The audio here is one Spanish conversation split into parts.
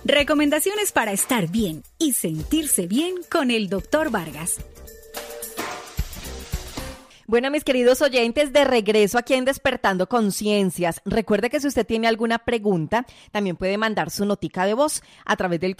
Recomendaciones para estar bien y sentirse bien con el Dr. Vargas. Bueno, mis queridos oyentes, de regreso aquí en Despertando Conciencias. Recuerde que si usted tiene alguna pregunta, también puede mandar su notica de voz a través del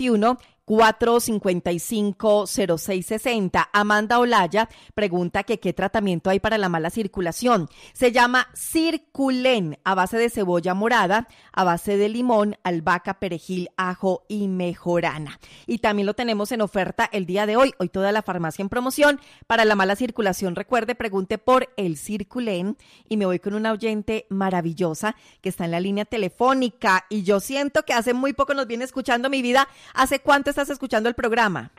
321-455-0660. Amanda Olaya pregunta que qué tratamiento hay para la mala circulación. Se llama Circulen, a base de cebolla morada, a base de limón, albahaca, perejil, ajo y mejorana. Y también lo tenemos en oferta el día de hoy. Hoy toda la farmacia en promoción para la mala circulación. Recuerde, pregunte por el Circulen y me voy con una oyente maravillosa que está en la línea telefónica y yo siento que hace muy poco nos viene escuchando. Mi vida, ¿hace cuánto estás escuchando el programa?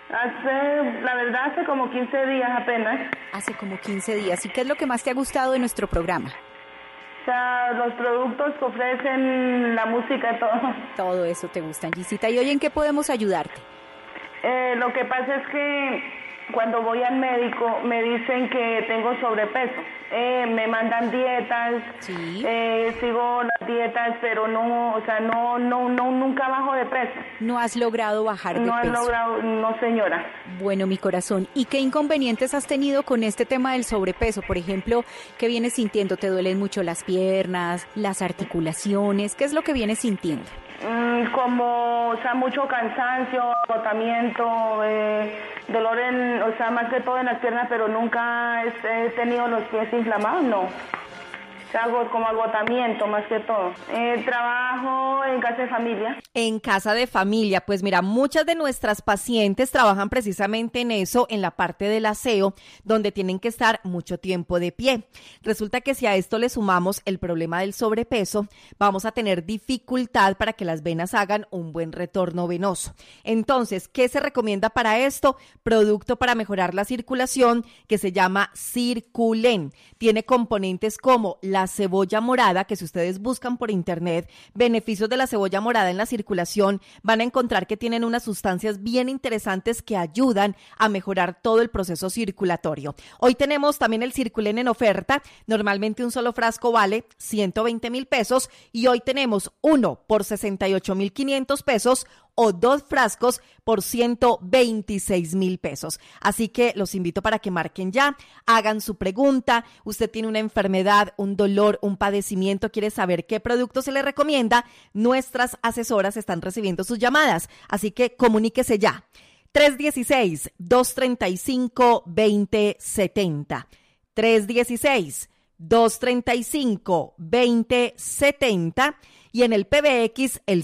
Hace como 15 días apenas. Hace como 15 días. ¿Y qué es lo que más te ha gustado de nuestro programa? O sea, los productos que ofrecen, la música, todo. Todo eso te gusta, Gisita. ¿Y hoy en qué podemos ayudarte? Lo que pasa es que cuando voy al médico me dicen que tengo sobrepeso. Me mandan dietas, ¿Sí? Sigo las dietas, pero nunca bajo de peso. ¿No has logrado bajar de peso? No he logrado, no, señora. Bueno, mi corazón, ¿y qué inconvenientes has tenido con este tema del sobrepeso? Por ejemplo, ¿qué vienes sintiendo? ¿Te duelen mucho las piernas, las articulaciones? ¿Qué es lo que vienes sintiendo? Mucho cansancio, agotamiento, dolor más que todo en las piernas, pero nunca he tenido los pies inflamados, no. Hago como agotamiento más que todo. Trabajo en casa de familia. En casa de familia, pues mira, muchas de nuestras pacientes trabajan precisamente en eso, en la parte del aseo, donde tienen que estar mucho tiempo de pie. Resulta que si a esto le sumamos el problema del sobrepeso, vamos a tener dificultad para que las venas hagan un buen retorno venoso. Entonces, ¿qué se recomienda para esto? Producto para mejorar la circulación que se llama Circulen. Tiene componentes como la cebolla morada, que si ustedes buscan por internet beneficios de la cebolla morada en la circulación, van a encontrar que tienen unas sustancias bien interesantes que ayudan a mejorar todo el proceso circulatorio. Hoy tenemos también el Circulen en oferta. Normalmente un solo frasco vale 120,000 pesos y hoy tenemos uno por 68,500 pesos o 2 frascos por 126,000 pesos. Así que los invito para que marquen ya, hagan su pregunta. Usted tiene una enfermedad, un dolor, un padecimiento, quiere saber qué producto se le recomienda. Nuestras asesoras están recibiendo sus llamadas, así que comuníquese ya. 316-235-2070. 316-235-2070 y en el PBX el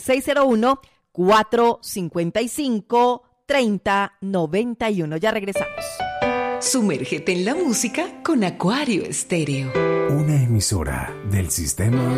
601-455-3091. Ya regresamos. Sumérgete en la música con Acuario Estéreo. Una emisora del sistema